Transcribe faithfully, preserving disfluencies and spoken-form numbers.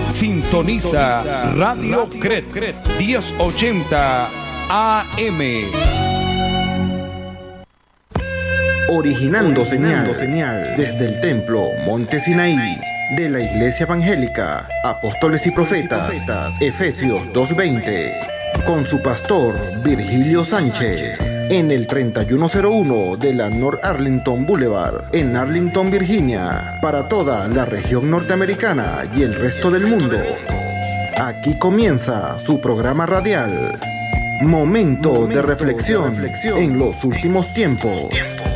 Sintoniza Radio Cret mil ochenta A M. Originando señal, señal desde el templo Monte Sinaí de la Iglesia Evangélica Apóstoles y Profetas, Efesios dos veinte, con su pastor Virgilio Sánchez, en el treinta y uno cero uno de la North Arlington Boulevard, en Arlington, Virginia, para toda la región norteamericana y el resto del mundo. Aquí comienza su programa radial, Momento, Momento de, reflexión de reflexión en los últimos tiempos.